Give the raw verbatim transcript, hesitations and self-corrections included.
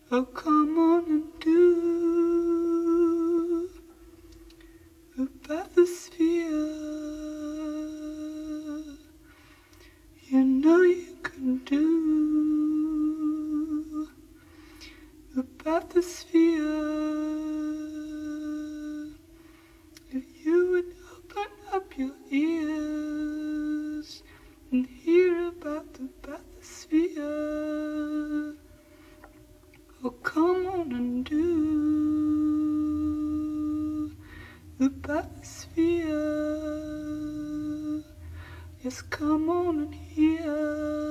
Oh, come on and do the bathysphere. You know you can do the bathysphere. If you would open up your ears and hear about the bathysphere. Oh, come on and do the bathysphere. Yes, come on and hear